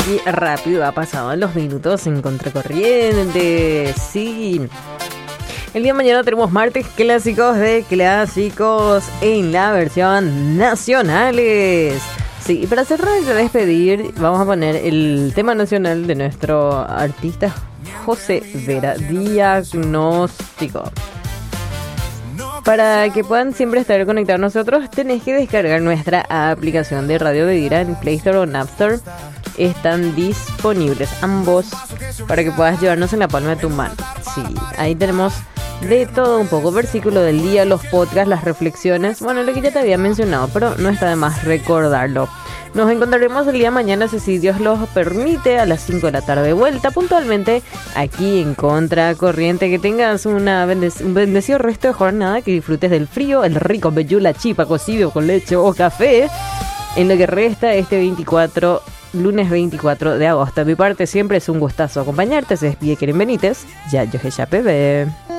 Qué rápido ha pasado los minutos en Contracorriente. Sí. El día de mañana tenemos martes clásicos de clásicos en la versión nacionales. Sí, y para cerrar y despedir, vamos a poner el tema nacional de nuestro artista José Vera, Diagnóstico. Para que puedan siempre estar conectados a nosotros, tenés que descargar nuestra aplicación de Radio Bedira en Play Store o en App Store. Están disponibles ambos para que puedas llevarnos en la palma de tu mano. Sí, ahí tenemos de todo un poco. Versículo del día, los podcasts, las reflexiones. Bueno, lo que ya te había mencionado, pero no está de más recordarlo. Nos encontraremos el día de mañana, si Dios lo permite, a las 5 de la tarde, vuelta puntualmente aquí en Contracorriente. Que tengas un bendecido resto de jornada, que disfrutes del frío, el rico bellula chipa cocido con leche o café en lo que resta lunes 24 de agosto. De mi parte siempre es un gustazo acompañarte. Se despide Keren Benítez, ya yo ya bebé.